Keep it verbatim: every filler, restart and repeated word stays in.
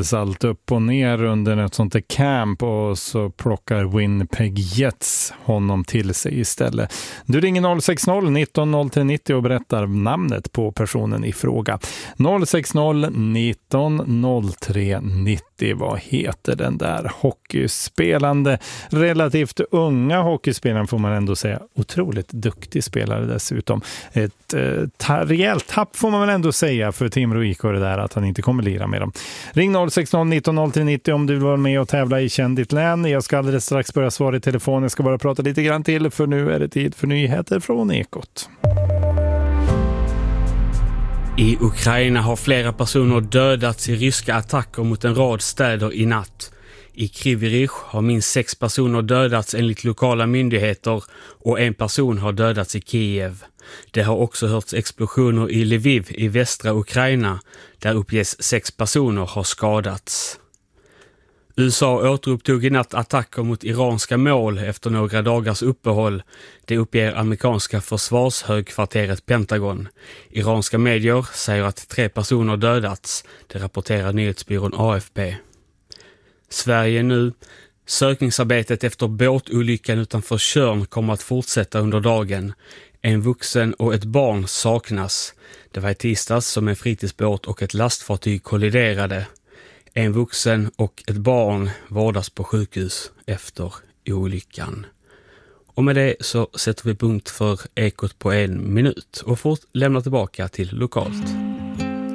radas allt upp och ner under ett sånt där camp och så plockar Winnipeg Jets honom till sig istället. Du ringer noll sex noll nitton noll tre nittio och berättar namnet på personen i fråga. noll sex noll nitton noll tre nittio. Vad heter den där hockeyspelande, relativt unga hockeyspelaren får man ändå säga. Otroligt duktig spelare dessutom. Ett eh, ta- rejält tapp får man väl ändå säga för Timrå I K det där att han inte kommer lira med dem. Ring noll sex noll nitton noll tre nittio om du vill vara med och tävla i Känn ditt län. Jag ska alldeles strax börja svara i telefon. Jag ska bara prata lite grann till för nu är det tid för nyheter från Ekot. I Ukraina har flera personer dödats i ryska attacker mot en rad städer i natt. I Kryvyi har minst sex personer dödats enligt lokala myndigheter och en person har dödats i Kiev. Det har också hörts explosioner i Lviv i västra Ukraina där uppges sex personer har skadats. U S A återupptog i natt attacker mot iranska mål efter några dagars uppehåll. Det uppger amerikanska försvarshögkvarteret Pentagon. Iranska medier säger att tre personer dödats. Det rapporterar nyhetsbyrån A F P. Sverige nu. Sökningsarbetet efter båtolyckan utanför Tjörn kommer att fortsätta under dagen. En vuxen och ett barn saknas. Det var i tisdags som en fritidsbåt och ett lastfartyg kolliderade. En vuxen och ett barn vårdas på sjukhus efter olyckan. Och med det så sätter vi punkt för Ekot på en minut och får lämna tillbaka till lokalt.